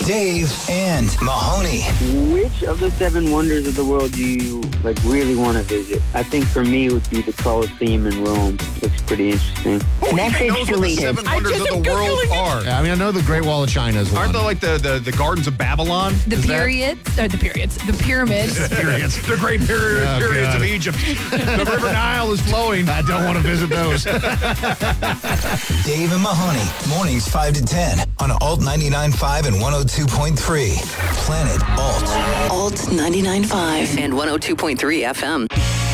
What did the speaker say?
Dave and Mahoney. Which of the 7 wonders of the world do you really want to visit? I think for me it would be the Colosseum in Rome. Looks pretty interesting. Message deleted. The 7 wonders of the world are. Yeah, I mean, I know the Great Wall of China is one. Aren't they like the Gardens of Babylon? The pyramids. The pyramids. The great pyramids of Egypt. The River Nile is flowing. I don't want to visit those. Dave and Mahoney, mornings 5 to 10 on Alt 99.5 and 102.3. Planet Alt. Alt 99.5 and 102.3 FM.